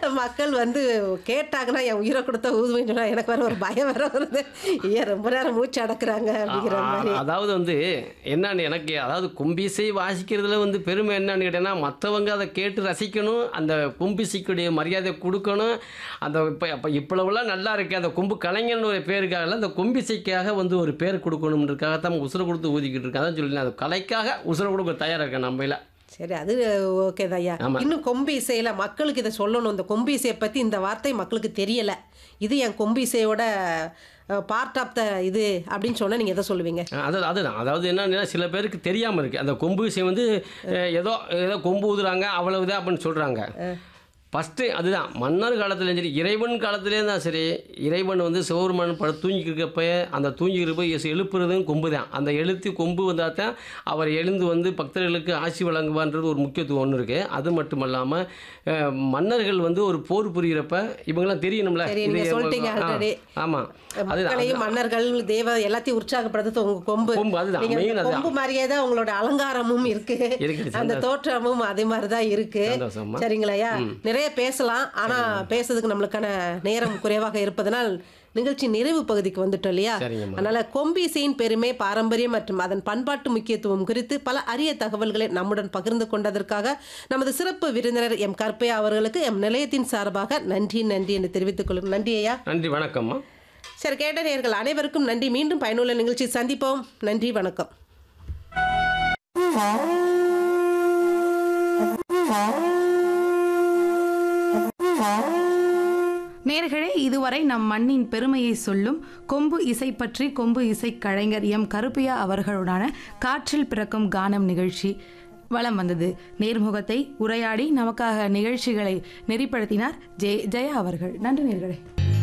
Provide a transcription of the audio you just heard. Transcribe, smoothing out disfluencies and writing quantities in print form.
மக்கள் வந்து கேட்டாங்கன்னா என் உயிரை கொடுத்த ஊதுமைன்னு சொன்னா எனக்கு வேற ஒரு பயம் வேற வருது. ஏன் ரொம்ப நேரம் மூச்சு அடக்குறாங்க அப்படிங்கிற மாதிரி. அதாவது வந்து என்னன்னு எனக்கு அதாவது கும்பிசை வாசிக்கிறதுல வந்து பெருமை என்னன்னு கேட்டேன்னா மற்றவங்க அதை கேட்டு ரசிக்கணும், அந்த கும்பிசைக்குடைய மரியாதை கொடுக்கணும். அந்த இப்போ இப்பளவுலாம் நல்லா இருக்கு அந்த கொம்பு கலைஞர்னு ஒரு பேருக்காக அந்த கும்பிசைக்காக வந்து ஒரு பேர் கொடுக்கணுன்றதுக்காக தான் உசுரை கொடுத்து ஊதிக்கிட்டு இருக்கேன். அதான் சொல்லி அந்த கலைக்காக உசுரை கொடுக்க தயாராக இருக்கேன் நம்மள. சரி, அது ஓகே ஐயா. ஆமா. இன்னும் கொம்பு இசையில மக்களுக்கு இதை சொல்லணும். இந்த கொம்பு இசையை பத்தி இந்த வார்த்தை மக்களுக்கு தெரியல. இது என் கொம்பு இசையோட பார்ட் ஆஃப் த இது அப்படின்னு சொன்னா நீங்க எதை சொல்லுவீங்க? அதுதான் அதாவது என்னன்னா சில பேருக்கு தெரியாமல் இருக்குது அந்த கொம்பு இசை வந்து ஏதோ ஏதோ கொம்பு ஊதுறாங்க அவ்வளவுதான் அப்படின்னு சொல்கிறாங்க. ஃபஸ்ட்டு அதுதான் மன்னர் காலத்துலேயும் சரி இறைவன் காலத்துலேயும் தான் சரி இறைவன் வந்து சிவபெருமான் தூங்கிக்கிறப்ப அந்த தூங்கிக்கிறப்ப எழுப்புறதும் கொம்பு தான். அந்த எழுத்து கொம்பு வந்தால் தான் அவர் எழுந்து வந்து பக்தர்களுக்கு ஆசி வழங்குவான்றது ஒரு முக்கியத்துவம் ஒன்று இருக்குது. அது மட்டும் இல்லாமல் மன்னர்கள் வந்து ஒரு போர் புரிகிறப்ப இவங்கெல்லாம் தெரியணும்ல. ஆமாம், அதுதான் மன்னர்கள் தேவ எல்லாத்தையும் உற்சாகப்படுறது உங்க கொம்பு. அதுதான் மெயின். கொம்பு மாதிரியே தான் உங்களோட அலங்காரமும் இருக்கு, அந்த தோற்றமும் அதே மாதிரி தான் இருக்கு. சரிங்களாயா? நிறைய பேசலாம், ஆனா பேசுறதுக்கு நம்மளுக்கான நேரம் குறைவாக இருப்பதனால் நிகழ்ச்சி நிறைவு பகுதிக்கு வந்துட்டோம் இல்லையா? அதனால கொம்பு இசையின் பெருமை, பாரம்பரியம் மற்றும் அதன் பண்பாட்டு முக்கியத்துவம் குறித்து பல அரிய தகவல்களை நம்முடன் பகிர்ந்து கொண்டதற்காக நமது சிறப்பு விருந்தினர் எம் கற்பையா அவர்களுக்கு எம் நிலையத்தின் சார்பாக நன்றி என்று தெரிவித்துக் கொள்ளும். நன்றி ஐயா. நன்றி, வணக்கம். சரி, கேட்ட நேயர்கள் அனைவருக்கும் நன்றி. மீண்டும் பயனுள்ள நிகழ்ச்சி சந்திப்போம். நன்றி, வணக்கம். நேயர்களே, இதுவரை நம் மண்ணின் பெருமையை சொல்லும் கொம்பு இசை பற்றி கொம்பு இசை கலைஞர் எம் கருப்பையா அவர்களுடான காற்றில் பிறக்கும் கானம் நிகழ்ச்சி வலம் வந்தது. நேர்முகத்தை உரையாடி நமக்காக நிகழ்ச்சிகளை நெறிப்படுத்தினார் ஜெயா அவர்கள். நன்றி நேயர்களே.